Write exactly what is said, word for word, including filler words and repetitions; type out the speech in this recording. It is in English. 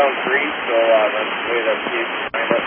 southbound three, so uh, that's the way that Steve's behind us.